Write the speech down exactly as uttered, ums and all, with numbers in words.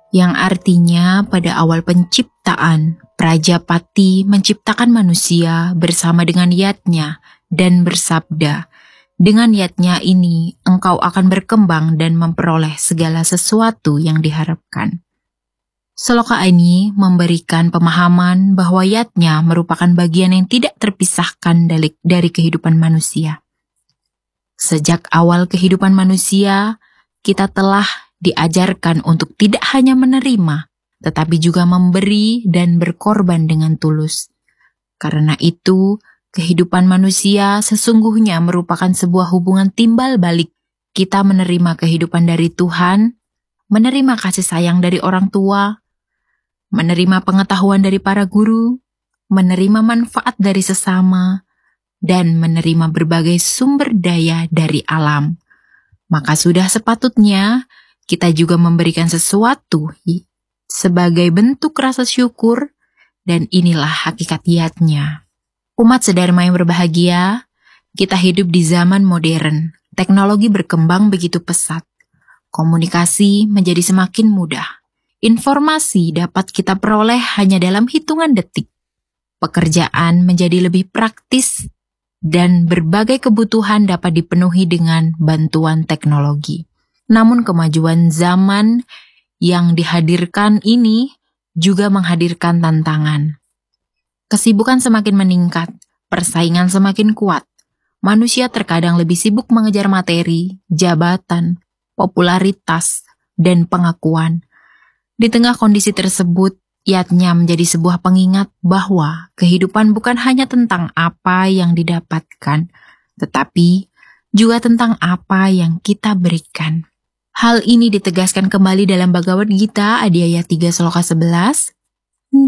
yang artinya pada awal penciptaan, Prajapati menciptakan manusia bersama dengan yatnya dan bersabda, dengan yatnya ini engkau akan berkembang dan memperoleh segala sesuatu yang diharapkan. Sloka ini memberikan pemahaman bahwa yatnya merupakan bagian yang tidak terpisahkan dari, dari kehidupan manusia. Sejak awal kehidupan manusia, kita telah diajarkan untuk tidak hanya menerima, tetapi juga memberi dan berkorban dengan tulus. Karena itu, kehidupan manusia sesungguhnya merupakan sebuah hubungan timbal balik. Kita menerima kehidupan dari Tuhan, menerima kasih sayang dari orang tua, menerima pengetahuan dari para guru, menerima manfaat dari sesama, dan menerima berbagai sumber daya dari alam. Maka sudah sepatutnya kita juga memberikan sesuatu sebagai bentuk rasa syukur, dan inilah hakikat yatnya. Umat sedharma yang berbahagia, kita hidup di zaman modern. Teknologi berkembang begitu pesat. Komunikasi menjadi semakin mudah. Informasi dapat kita peroleh hanya dalam hitungan detik. Pekerjaan menjadi lebih praktis, dan berbagai kebutuhan dapat dipenuhi dengan bantuan teknologi. Namun kemajuan zaman yang dihadirkan ini juga menghadirkan tantangan. Kesibukan semakin meningkat, persaingan semakin kuat. Manusia terkadang lebih sibuk mengejar materi, jabatan, popularitas, dan pengakuan. Di tengah kondisi tersebut, yatnya menjadi sebuah pengingat bahwa kehidupan bukan hanya tentang apa yang didapatkan, tetapi juga tentang apa yang kita berikan. Hal ini ditegaskan kembali dalam Bhagavad Gita Adhyaya tiga Sloka sebelas.